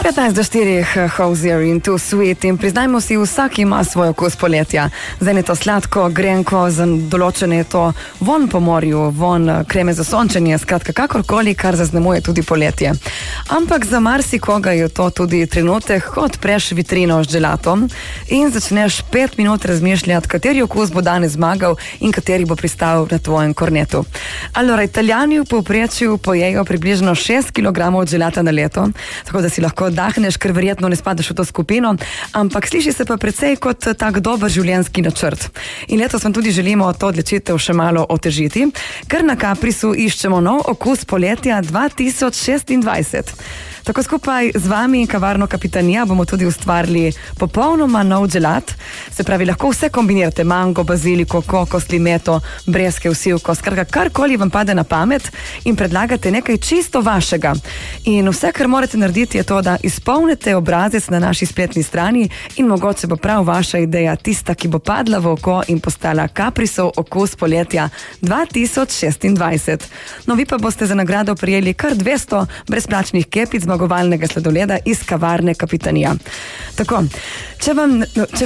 15:04, Hozier in Too Sweet, in priznajmo si, vsak ima svoj okus poletja. Zdaj je to sladko, grenko, za določene je to von po morju, von kreme za sončenje, skratka kakorkoli, kar zaznamuje tudi poletje. Ampak za marsikoga je to tudi trenutek, ko odpreš vitrino z gelatom in začneš 5 minut razmišljati, kateri okus bo danes zmagal in kateri bo pristal na tvojem kornetu. Allora, Italijani v povprečju pojejo približno 6 kg gelata na leto, tako da si lahko dahneš, ker verjetno ne spadaš v to skupino, ampak sliši se pa precej kot tak dober življenjski načrt. In letos vam tudi želimo to odločitev še malo otežiti, ker na Caprisu iščemo nov okus poletja 2026. Tako skupaj z vami in kavarno Kapitanija bomo tudi ustvarili popolnoma nov gelat. Se pravi, lahko vse kombinirate, mango, baziliko, kokos, limeto, breskve, vsivko, skratka karkoli vam pade na pamet in predlagate nekaj čisto vašega. In vse, kar morate narediti, je to, da izpolnite obrazec na naši spletni strani in mogoče bo prav vaša ideja tista, ki bo padla v oko in postala Caprisov okus poletja 2026. No, vi pa boste za nagrado prijeli kar 200 brezplačnih kepic zmagovalnega sladoleda iz kavarne Kapitanija. Tako, če